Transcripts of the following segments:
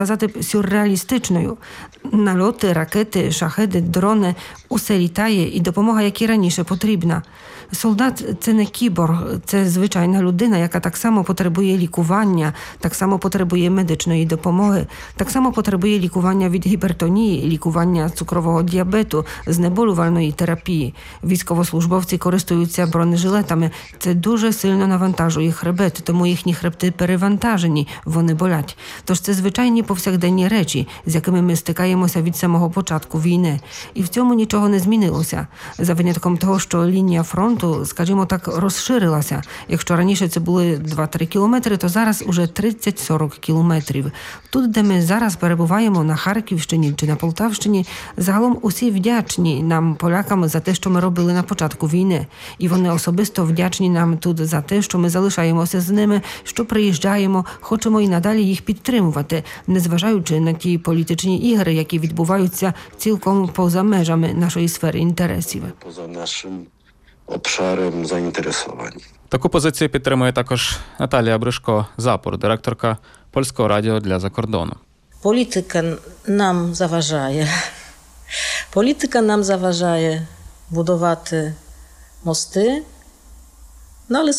сказати, сюрреалістичною. Нальоти, ракети, шахеди, дрони – усе літає і допомога, як і раніше, потрібна. Солдат – це не кіборг, це звичайна людина, яка так само потребує лікування, так само потребує медичної допомоги, так само потребує лікування від гіпертонії, лікування цукрового діабету, знеболювальної терапії. Військовослужбовці користуються бронежилетами. Це дуже сильно навантажує хребет, тому їхні хребти перевантажені, вони болять. Тож це звичайні повсякденні речі, з якими ми стикаємося від самого початку війни. І в цьому нічого не змінилося. За винятком того, що лінія фронту, скажімо так, розширилася. Якщо раніше це були 2-3 кілометри, то зараз уже 30-40 кілометрів. Тут, де ми зараз перебуваємо, на Харківщині чи на Полтавщині, загалом усі вдячні нам, полякам, за те, що ми робили на початку війни. І вони особисто вдячні нам тут за те, що ми залишаємося з ними, що приїжджаємо, хочемо і надалі їх підтримувати, незважаючи на ті політичні ігри, які відбуваються цілком поза межами нашої сфери інтересів. Поза нашим обшаром заінтересувань. Таку позицію підтримує також Наталія Бришко-Запор, директорка Польського радіо для закордону. Політика нам заважає. Політика нам заважає будувати мости. Але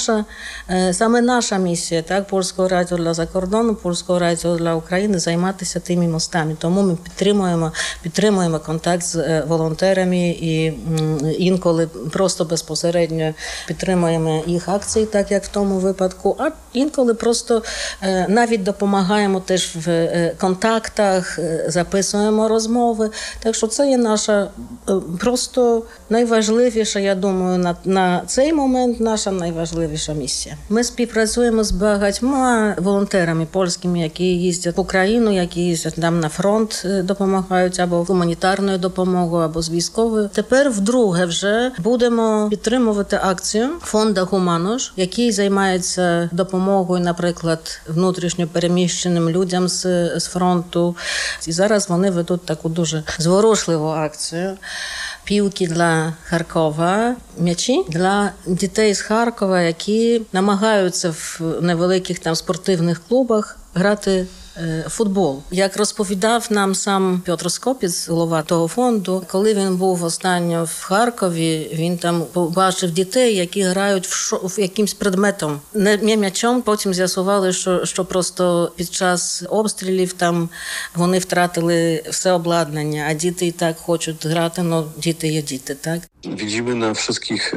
саме наша місія, так, Польського радіо для закордону, Польського радіо для України, займатися тими мостами. Тому ми підтримуємо контакт з волонтерами і інколи просто безпосередньо підтримуємо їх акції, так як в тому випадку, а інколи просто навіть допомагаємо теж в контактах, записуємо розмови. Так що це є наша просто найважливіша, я думаю, на цей момент наша найважливіша місія. Ми співпрацюємо з багатьма волонтерами польськими, які їздять в Україну, які їздять там на фронт, допомагають або гуманітарною допомогою, або з військовою. Тепер вдруге вже будемо підтримувати акцію фонду «Гуманош», який займається допомогою, наприклад, внутрішньо переміщеним людям з фронту. І зараз вони ведуть таку дуже зворушливу акцію. Пілки для Харкова, м'ячі для дітей з Харкова, які намагаються в невеликих там спортивних клубах грати футбол. Як розповідав нам сам Петр Скопіц, голова того фонду, коли він був останньо в Харкові, він там побачив дітей, які грають в якимсь предметом, не м'ячом. Потім з'ясували, що просто під час обстрілів там вони втратили все обладнання, а діти і так хочуть грати, але діти є діти, так? Widzimy na wszystkich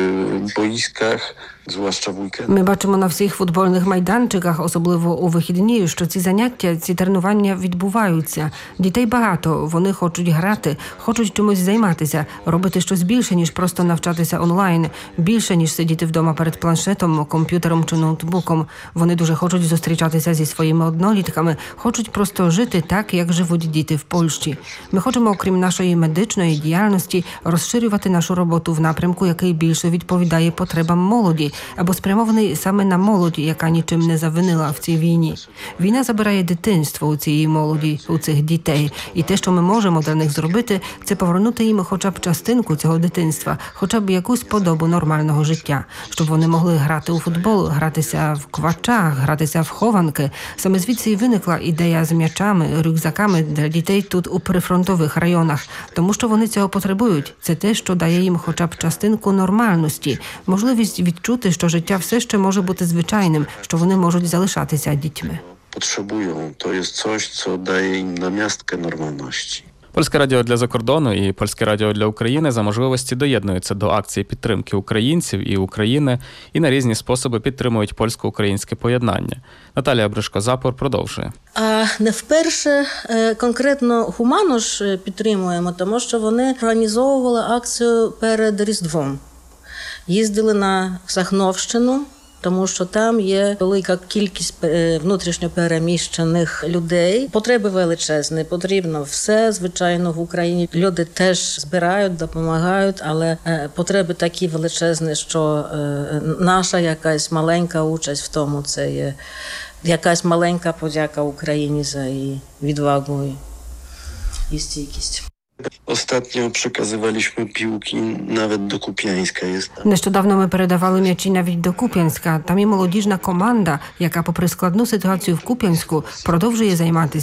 boiskach, zwłaszcza w weekend. Ми бачимо на всіх футбольних майданчиках, особливо у вихідні, що ці заняття, ці тренування відбуваються. Дітей багато, вони хочуть грати, хочуть чимось займатися, робити щось більше, ніж просто навчатися онлайн, більше, ніж сидіти вдома перед планшетом, комп'ютером чи ноутбуком. Вони дуже хочуть зустрічатися зі своїми однолітками, хочуть просто жити так, як живуть діти в Польщі. Ми хочемо, окрім нашої медичної діяльності, розширювати нашу роботу в напрямку, який більше відповідає потребам молоді, або спрямований саме на молодь, яка нічим не завинила в цій війні. Війна забирає дитинство у цієї молоді, у цих дітей. І те, що ми можемо для них зробити, це повернути їм хоча б частинку цього дитинства, хоча б якусь подобу нормального життя, щоб вони могли грати у футбол, гратися в квачах, гратися в хованки. Саме звідси і виникла ідея з м'ячами, рюкзаками для дітей тут у прифронтових районах, тому що вони цього потребують. Це те, що дає їм хоча б частинку нормальності, можливість відчути, що життя все ще може бути звичайним, що вони можуть залишатися дітьми. Potrzebują. To jest coś, co daje im namiastkę normalności. Польське радіо для закордону і Польське радіо для України за можливості доєднуються до акції підтримки українців і України і на різні способи підтримують польсько-українське поєднання. Наталія Бришко-Запор продовжує. А не вперше конкретно «Гуманош» підтримуємо, тому що вони організовували акцію перед Різдвом. Їздили на Сахновщину, тому що там є велика кількість внутрішньо переміщених людей. Потреби величезні, потрібно все, звичайно, в Україні. Люди теж збирають, допомагають, але потреби такі величезні, що наша якась маленька участь в тому, це є якась маленька подяка Україні за її відвагу і стійкість. Ostatnio przekazywaliśmy piłki nawet do Kupiańska. Нещодавно ми передавали м'ячі навіть до Куп'янська. Там є молодіжна команда, яка попри складну ситуацію в Куп'янську продовжує займатися